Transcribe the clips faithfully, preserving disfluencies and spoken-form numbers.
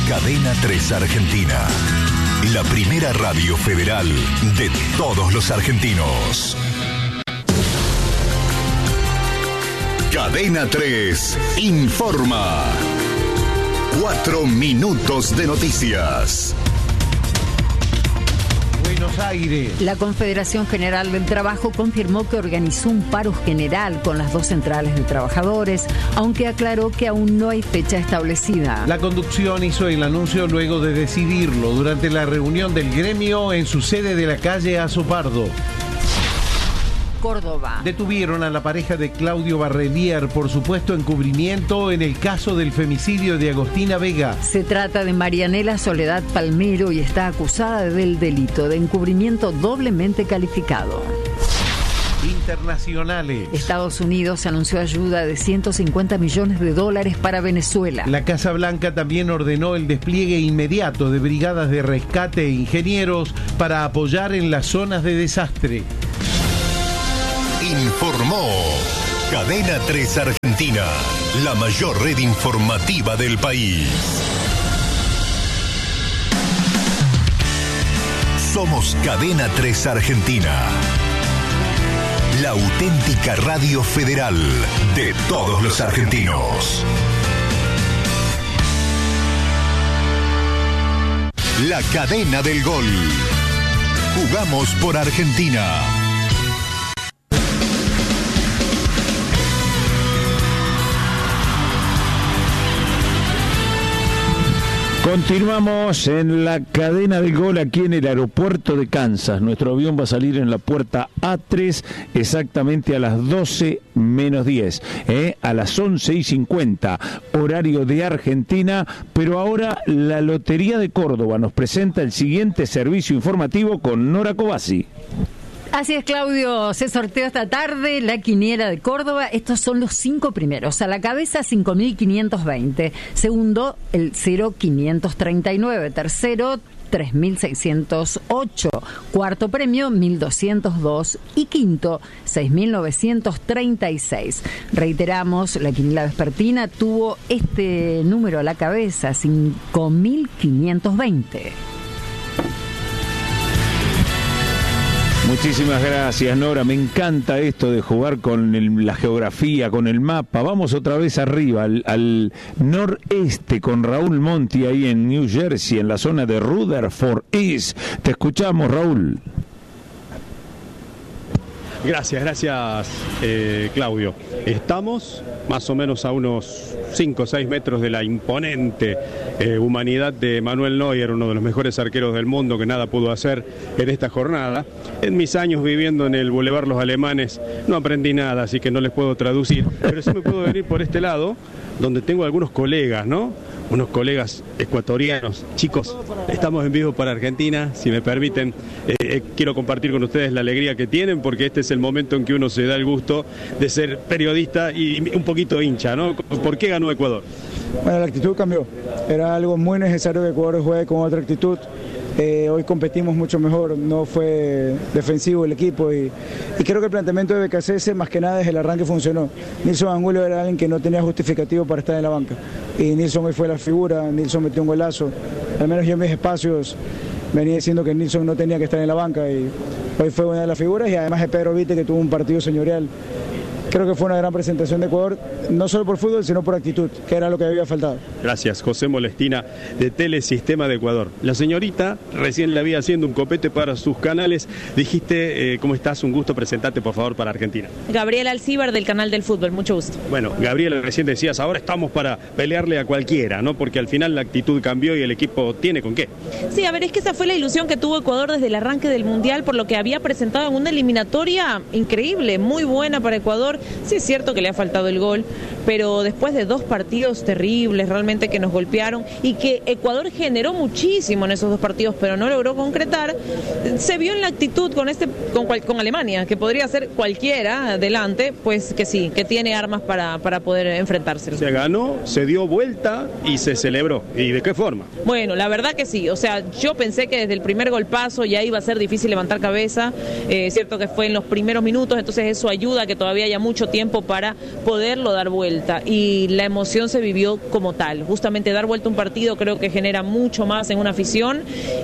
Cadena tres Argentina, la primera radio federal de todos los argentinos. Cadena tres informa. Cuatro minutos de noticias. Buenos Aires. La Confederación General del Trabajo confirmó que organizó un paro general con las dos centrales de trabajadores, aunque aclaró que aún no hay fecha establecida. La conducción hizo el anuncio luego de decidirlo durante la reunión del gremio en su sede de la calle Azopardo. Córdoba. Detuvieron a la pareja de Claudio Barrelier por supuesto encubrimiento en el caso del femicidio de Agostina Vega. Se trata de Marianela Soledad Palmero y está acusada del delito de encubrimiento doblemente calificado. Internacionales. Estados Unidos anunció ayuda de ciento cincuenta millones de dólares para Venezuela. La Casa Blanca también ordenó el despliegue inmediato de brigadas de rescate e ingenieros para apoyar en las zonas de desastre. Informó Cadena tres Argentina, la mayor red informativa del país. Somos Cadena tres Argentina, la auténtica radio federal de todos los argentinos. La cadena del gol. Jugamos por Argentina. Continuamos en la cadena del gol aquí en el aeropuerto de Kansas. Nuestro avión va a salir en la puerta A tres exactamente a las doce menos diez, ¿eh? a las once y cincuenta, horario de Argentina. Pero ahora la Lotería de Córdoba nos presenta el siguiente servicio informativo con Nora Cobasi. Así es, Claudio, se sorteó esta tarde la quiniela de Córdoba. Estos son los cinco primeros. A la cabeza, cinco mil quinientos veinte. Segundo, el cero mil quinientos treinta y nueve. Tercero, tres mil seiscientos ocho. Cuarto premio, mil doscientos dos. Y quinto, seis mil novecientos treinta y seis. Reiteramos, la quiniela vespertina tuvo este número a la cabeza, cinco mil quinientos veinte. Muchísimas gracias, Nora. Me encanta esto de jugar con el, la geografía, con el mapa. Vamos otra vez arriba, al, al noreste, con Raúl Monti ahí en New Jersey, en la zona de Rutherford East. Te escuchamos, Raúl. Gracias, gracias, eh, Claudio. Estamos más o menos a unos cinco o seis metros de la imponente eh, humanidad de Manuel Neuer, uno de los mejores arqueros del mundo que nada pudo hacer en esta jornada. En mis años viviendo en el Boulevard Los Alemanes no aprendí nada, así que no les puedo traducir, pero sí me puedo venir por este lado, donde tengo algunos colegas, ¿no? Unos colegas ecuatorianos. Chicos, estamos en vivo para Argentina, si me permiten, eh, quiero compartir con ustedes la alegría que tienen, porque este es el momento en que uno se da el gusto de ser periodista y un poquito hincha, ¿no? ¿Por qué ganó Ecuador? Bueno, la actitud cambió, era algo muy necesario que Ecuador juegue con otra actitud. Eh, hoy competimos mucho mejor, no fue defensivo el equipo y, y creo que el planteamiento de B K C S más que nada desde el arranque funcionó. Nilson Angulo era alguien que no tenía justificativo para estar en la banca y Nilson hoy fue la figura, Nilson metió un golazo, al menos yo en mis espacios venía diciendo que Nilson no tenía que estar en la banca y hoy fue una de las figuras y además de Pedro Vite, que tuvo un partido señorial. Creo que fue una gran presentación de Ecuador, no solo por fútbol, sino por actitud, que era lo que había faltado. Gracias, José Molestina, de Telesistema de Ecuador. La señorita recién le había haciendo un copete para sus canales. Dijiste, eh, ¿cómo estás? Un gusto, presentarte, por favor, para Argentina. Gabriela Alcíbar, del Canal del Fútbol, mucho gusto. Bueno, Gabriela, recién decías, ahora estamos para pelearle a cualquiera, ¿no? Porque al final la actitud cambió y el equipo tiene con qué. Sí, a ver, es que esa fue la ilusión que tuvo Ecuador desde el arranque del Mundial, por lo que había presentado en una eliminatoria increíble, muy buena para Ecuador. Sí es cierto que le ha faltado el gol, pero después de dos partidos terribles realmente que nos golpearon y que Ecuador generó muchísimo en esos dos partidos, pero no logró concretar, se vio en la actitud con este con, cual, con Alemania, que podría ser cualquiera adelante, pues que sí, que tiene armas para, para poder enfrentarse. Se ganó, se dio vuelta y se celebró. ¿Y de qué forma? Bueno, la verdad que sí, o sea, yo pensé que desde el primer golpazo ya iba a ser difícil levantar cabeza, eh, es cierto que fue en los primeros minutos, entonces eso ayuda a que todavía haya mucho tiempo para poderlo dar vuelta. vuelta y la emoción se vivió como tal. Justamente dar vuelta a un partido creo que genera mucho más en una afición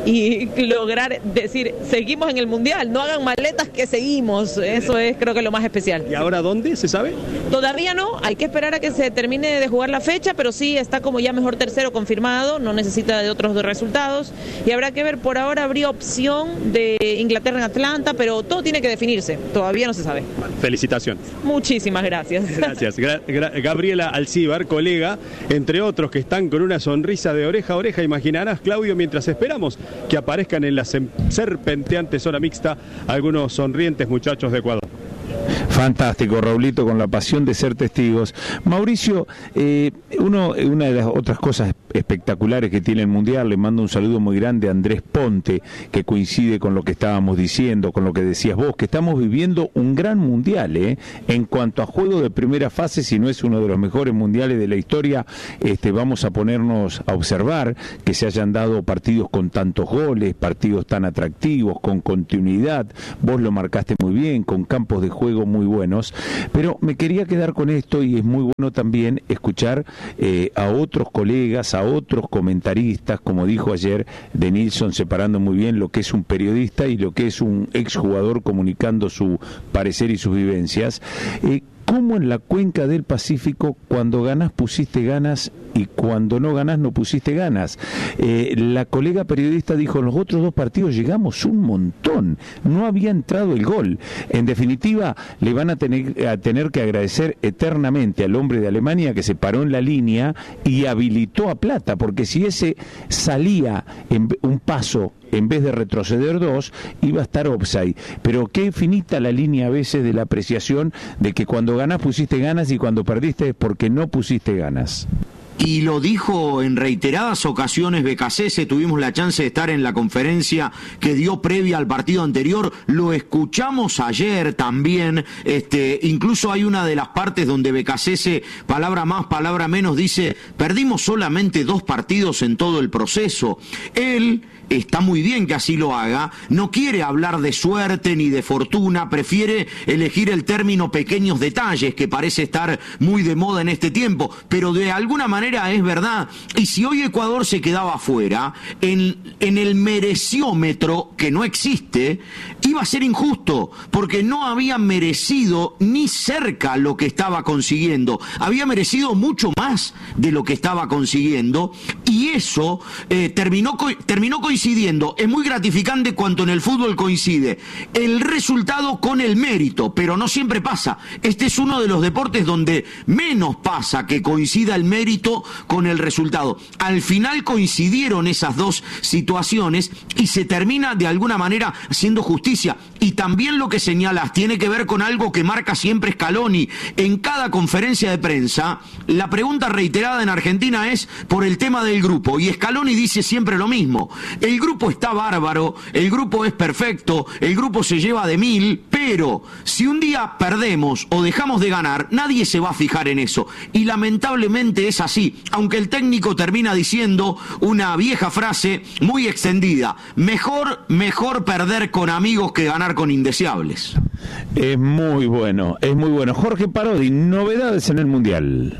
y lograr decir, seguimos en el Mundial, no hagan maletas que seguimos, eso es creo que lo más especial. ¿Y ahora dónde? ¿Se sabe? Todavía no, hay que esperar a que se termine de jugar la fecha, pero sí está como ya mejor tercero confirmado, no necesita de otros dos resultados y habrá que ver, por ahora habría opción de Inglaterra en Atlanta, pero todo tiene que definirse, todavía no se sabe. Felicitaciones. Muchísimas gracias. Gracias. Gra- Gra- Gabriela Alcíbar, colega, entre otros que están con una sonrisa de oreja a oreja, imaginarás, Claudio, mientras esperamos que aparezcan en la serpenteante zona mixta algunos sonrientes muchachos de Ecuador. Fantástico, Raulito, con la pasión de ser testigos. Mauricio, eh, uno, una de las otras cosas espectaculares que tiene el Mundial, le mando un saludo muy grande a Andrés Ponte, que coincide con lo que estábamos diciendo, con lo que decías vos, que estamos viviendo un gran Mundial, ¿eh? En cuanto a juego de primera fase, si no es uno de los mejores mundiales de la historia, este, vamos a ponernos a observar que se hayan dado partidos con tantos goles, partidos tan atractivos, con continuidad, vos lo marcaste muy bien, con campos de juego muy buenos, pero me quería quedar con esto y es muy bueno también escuchar eh, a otros colegas, a otros comentaristas, como dijo ayer de Nilsson, separando muy bien lo que es un periodista y lo que es un exjugador comunicando su parecer y sus vivencias. Eh, ¿Cómo en la cuenca del Pacífico, cuando ganás pusiste ganas y cuando no ganás no pusiste ganas? Eh, la colega periodista dijo, en los otros dos partidos llegamos un montón, no había entrado el gol. En definitiva, le van a tener, a tener que agradecer eternamente al hombre de Alemania que se paró en la línea y habilitó a Plata, porque si ese salía en un paso en vez de retroceder dos, iba a estar offside. Pero qué finita la línea a veces de la apreciación de que cuando ganás pusiste ganas y cuando perdiste es porque no pusiste ganas. Y lo dijo en reiteradas ocasiones Becasese, tuvimos la chance de estar en la conferencia que dio previa al partido anterior, lo escuchamos ayer también, este, incluso hay una de las partes donde Becasese, palabra más, palabra menos, dice, perdimos solamente dos partidos en todo el proceso. Él... está muy bien que así lo haga, no quiere hablar de suerte ni de fortuna, prefiere elegir el término pequeños detalles, que parece estar muy de moda en este tiempo, pero de alguna manera es verdad. Y si hoy Ecuador se quedaba afuera, en, en el mereciómetro, que no existe, iba a ser injusto, porque no había merecido ni cerca lo que estaba consiguiendo, había merecido mucho más de lo que estaba consiguiendo, y eso eh, terminó, terminó coincidiendo. Es muy gratificante cuando en el fútbol coincide el resultado con el mérito, pero no siempre pasa. Este es uno de los deportes donde menos pasa que coincida el mérito con el resultado. Al final coincidieron esas dos situaciones y se termina de alguna manera haciendo justicia. Y también lo que señalas tiene que ver con algo que marca siempre Scaloni. En cada conferencia de prensa, la pregunta reiterada en Argentina es por el tema del grupo. Y Scaloni dice siempre lo mismo. El grupo está bárbaro, el grupo es perfecto, el grupo se lleva de mil, pero si un día perdemos o dejamos de ganar, nadie se va a fijar en eso. Y lamentablemente es así, aunque el técnico termina diciendo una vieja frase muy extendida, mejor, mejor perder con amigos que ganar con indeseables. Es muy bueno, es muy bueno. Jorge Parodi, novedades en el Mundial.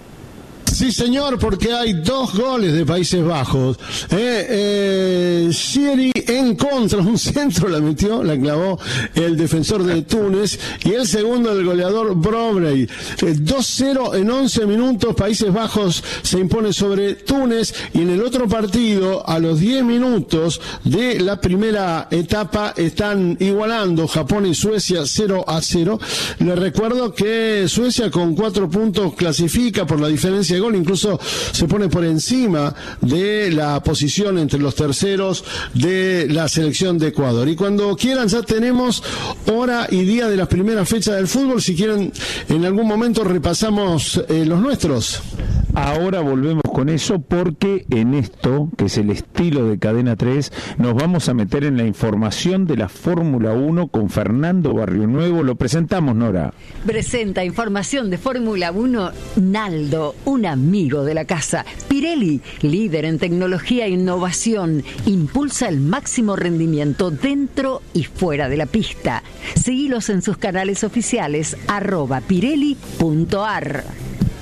Sí, señor, porque hay dos goles de Países Bajos. Eh, eh, Siri en contra, un centro la metió, la clavó el defensor de Túnez, y el segundo del goleador Brobrey. Eh, dos cero en once minutos, Países Bajos se impone sobre Túnez, y en el otro partido, a los diez minutos de la primera etapa, están igualando Japón y Suecia cero a cero. Les recuerdo que Suecia con cuatro puntos clasifica por la diferencia de gol, incluso se pone por encima de la posición entre los terceros de la selección de Ecuador. Y cuando quieran ya tenemos hora y día de las primeras fechas del fútbol. Si quieren, en algún momento repasamos eh, los nuestros. Ahora volvemos con eso, porque en esto, que es el estilo de Cadena tres, nos vamos a meter en la información de la Fórmula uno con Fernando Barrionuevo. Lo presentamos, Nora. Presenta información de Fórmula uno Naldo, un amigo de la casa. Pirelli, líder en tecnología e innovación, impulsa el máximo rendimiento dentro y fuera de la pista. Seguilos en sus canales oficiales, arroba pirelli punto ar.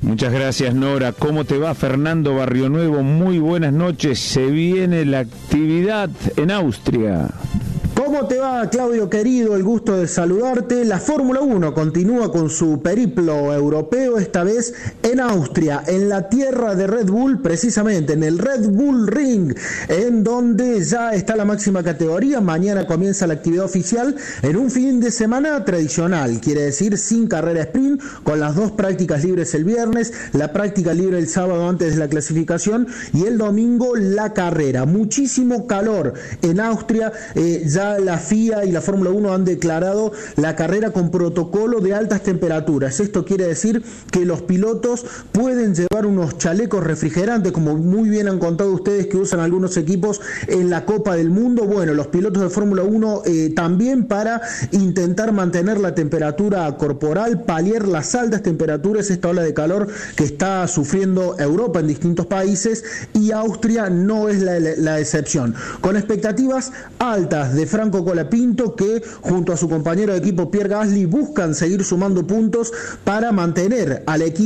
Muchas gracias, Nora. ¿Cómo te va, Fernando Barrio Nuevo? Muy buenas noches. Se viene la actividad en Austria. ¿Cómo te va, Claudio querido? El gusto de saludarte. La Fórmula uno continúa con su periplo europeo, esta vez en Austria, en la tierra de Red Bull, precisamente en el Red Bull Ring, en donde ya está la máxima categoría. Mañana comienza la actividad oficial en un fin de semana tradicional, quiere decir sin carrera sprint, con las dos prácticas libres el viernes, la práctica libre el sábado antes de la clasificación y el domingo la carrera. Muchísimo calor en Austria, eh, ya la F I A y la Fórmula uno han declarado la carrera con protocolo de altas temperaturas. Esto quiere decir que los pilotos pueden llevar unos chalecos refrigerantes, como muy bien han contado ustedes que usan algunos equipos en la Copa del Mundo. Bueno, los pilotos de Fórmula uno eh, también, para intentar mantener la temperatura corporal, paliar las altas temperaturas, esta ola de calor que está sufriendo Europa en distintos países, y Austria no es la, la, la excepción. Con expectativas altas de Franco Colapinto, que junto a su compañero de equipo Pierre Gasly buscan seguir sumando puntos para mantener al equipo